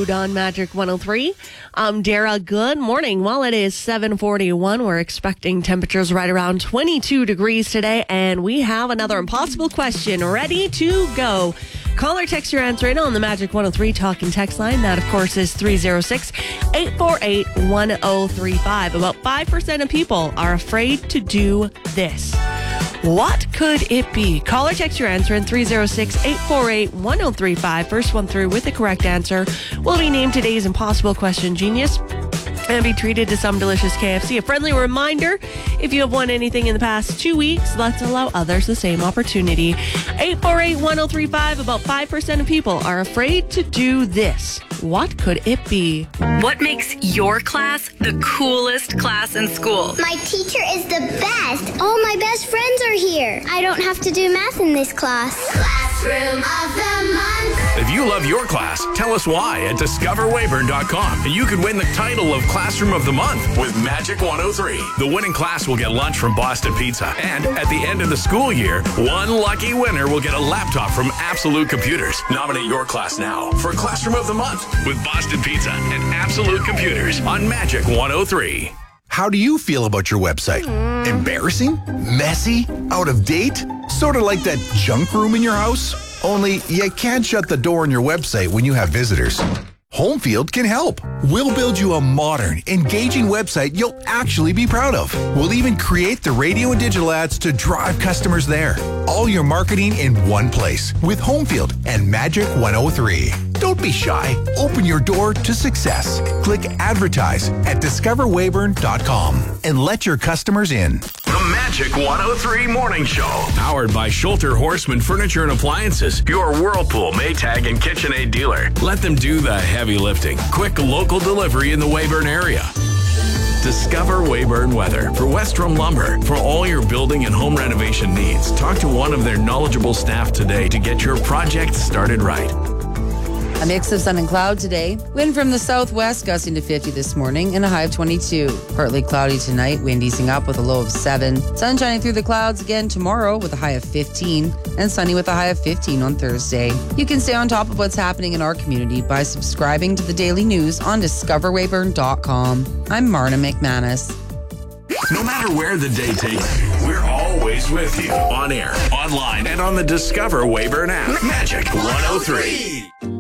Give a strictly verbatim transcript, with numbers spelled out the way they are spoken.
Road on Magic one oh three. I'm Dara. Good morning. Well, it is seven forty-one. We're expecting temperatures right around twenty-two degrees today, and we have another impossible question ready to go. Call or text your answer in on the Magic one oh three talk and text line. That, of course, is three oh six, eight four eight, one oh three five. About five percent of people are afraid to do this. What could it be? Call or text your answer in three oh six, eight four eight, one oh three five. First one through with the correct answer will be named today's Impossible Question Genius and be treated to some delicious K F C. A friendly reminder, if you have won anything in the past two weeks, let's allow others the same opportunity. eight four eight, one oh three five. About five percent of people are afraid to do this. What could it be? What makes your class the coolest class in school? My teacher is the best. All my best friends are here. I don't have to do math in this class. Classroom of the Month. If you love your class, tell us why at discover weyburn dot com. And you could win the title of Classroom of the Month with Magic one oh three. The winning class will get lunch from Boston Pizza. And at the end of the school year, one lucky winner will get a laptop from Absolute Computers. Nominate your class now for Classroom of the Month with Boston Pizza and Absolute Computers on Magic one oh three. How do you feel about your website? Mm. Embarrassing? Messy? Out of date? Sort of like that junk room in your house? Only you can't shut the door on your website when you have visitors. Homefield can help. We'll build you a modern, engaging website you'll actually be proud of. We'll even create the radio and digital ads to drive customers there. All your marketing in one place with Homefield and Magic one oh three. Don't be shy. Open your door to success. Click advertise at discover weyburn dot com and let your customers in. The Magic one oh three Morning Show. Powered by Schulter Horseman Furniture and Appliances, your Whirlpool, Maytag, and KitchenAid dealer. Let them do the heavy lifting. Quick local delivery in the Weyburn area. Discover Weyburn Weather for Westrom Lumber. For all your building and home renovation needs, talk to one of their knowledgeable staff today to get your project started right. A mix of sun and cloud today. Wind from the southwest gusting to fifty this morning and a high of twenty-two. Partly cloudy tonight, wind easing up with a low of seven. Sun shining through the clouds again tomorrow with a high of fifteen and sunny with a high of fifteen on Thursday. You can stay on top of what's happening in our community by subscribing to the daily news on discover weyburn dot com. I'm Marna McManus. No matter where the day takes you, we're always with you. On air, online, and on the Discover Weyburn app. Magic one oh three.